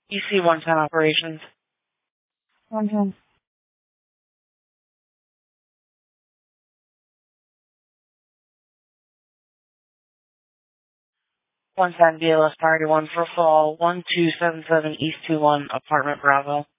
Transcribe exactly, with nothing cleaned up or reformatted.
E C one ten operations. one ten. one ten B L S priority one for fall one two seven seven East two one apartment Bravo.